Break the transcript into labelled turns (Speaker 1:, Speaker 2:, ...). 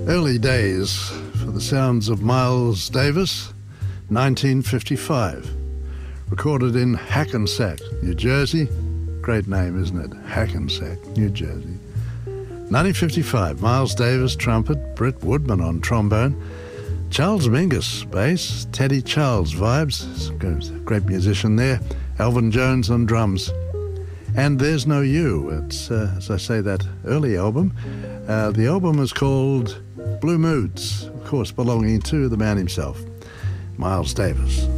Speaker 1: Early days for the sounds of Miles Davis, 1955. Recorded in Hackensack, New Jersey. Great name, isn't it? Hackensack, New Jersey. 1955, Miles Davis, trumpet, Britt Woodman on trombone, Charles Mingus, bass, Teddy Charles vibes, great musician there, Elvin Jones on drums. And There's No You. It's, as I say, that early album. The album is called Blue Moods, of course, belonging to the man himself, Miles Davis.